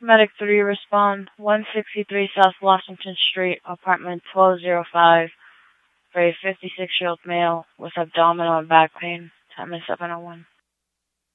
Medic 3, respond. 163 South Washington Street, apartment 1205, for a 56-year-old male with abdominal and back pain. Time is 7:01.